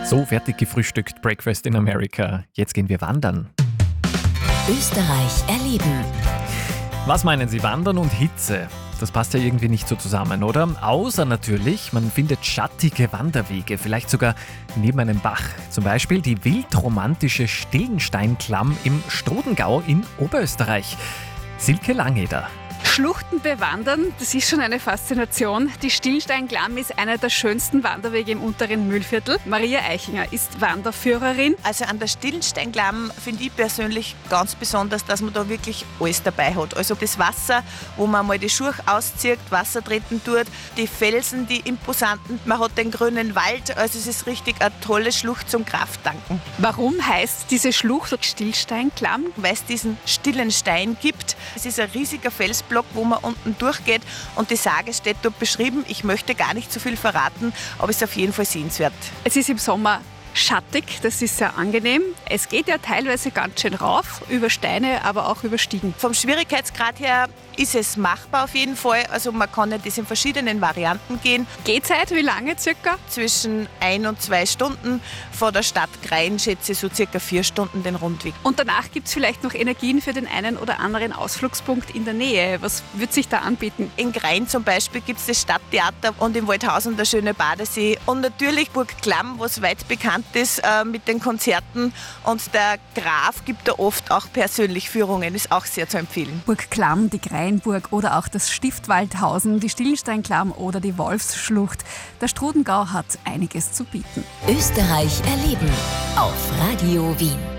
So, fertig gefrühstückt, Breakfast in America. Jetzt gehen wir wandern. Österreich erleben. Was meinen Sie, Wandern und Hitze? Das passt ja irgendwie nicht so zusammen, oder? Außer natürlich, man findet schattige Wanderwege, vielleicht sogar neben einem Bach. Zum Beispiel die wildromantische Stillensteinklamm im Strodengau in Oberösterreich. Silke Langeder. Schluchten bewandern, das ist schon eine Faszination. Die Stillensteinklamm ist einer der schönsten Wanderwege im unteren Mühlviertel. Maria Eichinger ist Wanderführerin. Also an der Stillensteinklamm finde ich persönlich ganz besonders, dass man da wirklich alles dabei hat. Also das Wasser, wo man mal die Schuhe auszieht, Wasser treten tut, die Felsen, die imposanten, man hat den grünen Wald. Also es ist richtig eine tolle Schlucht zum Krafttanken. Warum heißt diese Schlucht Stillensteinklamm? Weil es diesen stillen Stein gibt. Es ist ein riesiger Felsblock, wo man unten durchgeht und die Sage steht dort beschrieben. Ich möchte gar nicht zu viel verraten, aber es ist auf jeden Fall sehenswert. Es ist im Sommer schattig, das ist sehr angenehm. Es geht ja teilweise ganz schön rauf, über Steine, aber auch über Stiegen. Vom Schwierigkeitsgrad her ist es machbar auf jeden Fall. Also man kann ja das in verschiedenen Varianten gehen. Gehzeit, wie lange circa? Zwischen 1 und 2 Stunden. Von der Stadt Grein schätze ich so circa 4 Stunden den Rundweg. Und danach gibt es vielleicht noch Energien für den einen oder anderen Ausflugspunkt in der Nähe. Was wird sich da anbieten? In Grein zum Beispiel gibt es das Stadttheater und in Waldhausen der schöne Badesee. Und natürlich Burg Klamm, was weit bekannt ist mit den Konzerten. Und der Graf gibt da oft auch persönlich Führungen, ist auch sehr zu empfehlen. Burg Klamm, die Greinburg oder auch das Stift Waldhausen, die Stillensteinklamm oder die Wolfsschlucht. Der Strodengau hat einiges zu bieten. Österreich erleben auf Radio Wien.